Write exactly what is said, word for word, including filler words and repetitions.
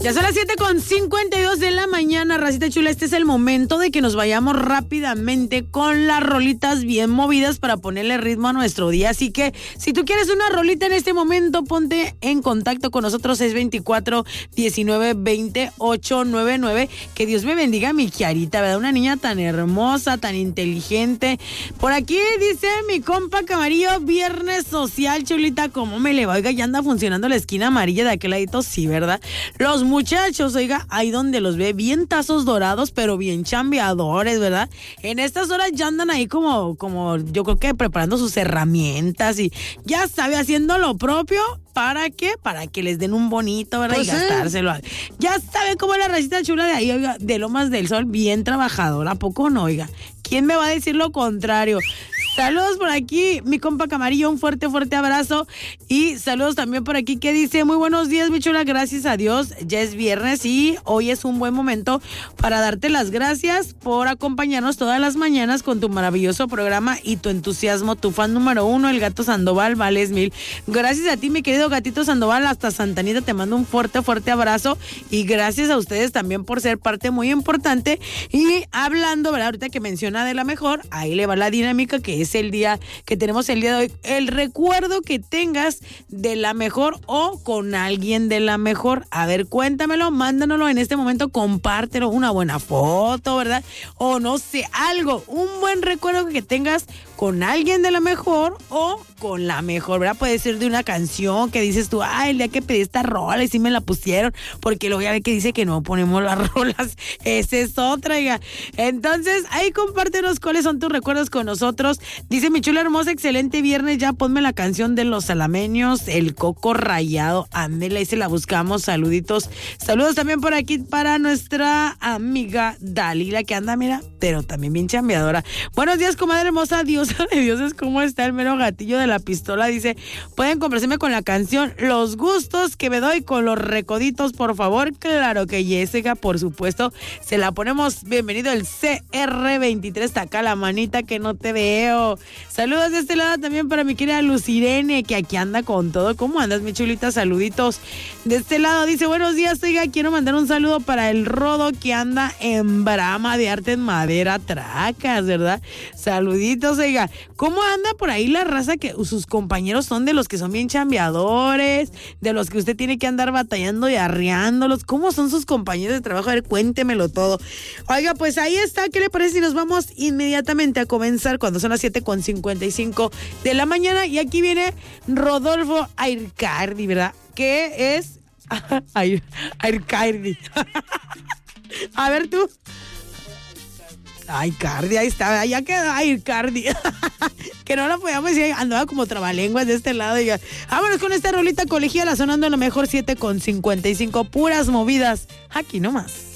Ya son las siete con cincuenta y dos de la mañana, racita chula. Este es el momento de que nos vayamos rápidamente con las rolitas bien movidas para ponerle ritmo a nuestro día. Así que si tú quieres una rolita en este momento, ponte en contacto con nosotros, seis dos cuatro, diecinueve, veinte, ochocientos noventa y nueve. Que Dios me bendiga a mi Kiarita, ¿verdad? Una niña tan hermosa, tan inteligente. Por aquí dice mi compa Camarillo, viernes social, chulita. ¿Cómo me le va? Oiga, ya anda funcionando la esquina amarilla de aquel ladito, sí, ¿verdad? Los muchachos, oiga, ahí donde los ve, bien tazos dorados, pero bien chambeadores, ¿verdad? En estas horas ya andan ahí como, como yo creo que preparando sus herramientas y ya sabe, haciendo lo propio. ¿Para qué? Para que les den un bonito, ¿verdad? Pues y gastárselo. Sí. Ya sabe cómo es la racita chula de ahí, oiga, de Lomas del Sol, bien trabajadora. ¿A poco no, oiga? ¿Quién me va a decir lo contrario? Saludos por aquí, mi compa Camarillo, un fuerte, fuerte abrazo. Y saludos también por aquí que dice, muy buenos días, mi chula, gracias a Dios. Ya es viernes y hoy es un buen momento para darte las gracias por acompañarnos todas las mañanas con tu maravilloso programa y tu entusiasmo. Tu fan número uno, el Gato Sandoval, vales mil. Gracias a ti, mi querido Gatito Sandoval, hasta Santa Anita te mando un fuerte, fuerte abrazo. Y gracias a ustedes también por ser parte muy importante. Y hablando, ¿verdad? Ahorita que menciona de la mejor, ahí le va la dinámica que es el día que tenemos el día de hoy. El recuerdo que tengas de la mejor o con alguien de la mejor. A ver, cuéntamelo, mándanoslo en este momento, compártelo, una buena foto, ¿verdad? O no sé, algo, un buen recuerdo que tengas con alguien de la mejor o con la mejor, ¿verdad? Puede ser de una canción que dices tú, ay, el día que pedí esta rola y sí me la pusieron, porque luego ya ve que dice que no ponemos las rolas, esa es otra, oiga. Entonces, ahí compártenos cuáles son tus recuerdos con nosotros. Dice mi chula hermosa, excelente viernes, ya ponme la canción de los salameños, el coco rayado, ándela, ahí se la buscamos, saluditos. Saludos también por aquí para nuestra amiga Dalila, que anda, mira, pero también bien chambeadora. Buenos días, comadre hermosa, diosa de dioses, ¿cómo está el mero gatillo de la pistola? Dice, pueden complacerme con la canción Los Gustos que me doy con los recoditos, por favor. Claro que Jessica, por supuesto, se la ponemos. Bienvenido el C R veintitrés, está acá la manita que no te veo. Saludos de este lado también para mi querida Lucirene, que aquí anda con todo. ¿Cómo andas, mi chulita? Saluditos. De este lado dice, buenos días, oiga, quiero mandar un saludo para el Rodo que anda en Brama de Arte en Madera Tracas, ¿verdad? Saluditos, oiga. ¿Cómo anda por ahí la raza que sus compañeros son de los que son bien chambeadores, de los que usted tiene que andar batallando y arreándolos? ¿Cómo son sus compañeros de trabajo? A ver, cuéntemelo todo. Oiga, pues ahí está. ¿Qué le parece si nos vamos inmediatamente a comenzar cuando son las siete con cincuenta y cinco de la mañana? Y aquí viene Rodolfo Aircardi, ¿verdad? Que es Air, Aircardi. A ver tú. Ay, Cardi, ahí está, ya quedó, ay, Cardi. Que no la podíamos decir, andaba como trabalenguas de este lado. Y ya. Vámonos con esta rolita colegiala sonando en lo mejor siete con cincuenta y cinco, puras movidas, aquí nomás.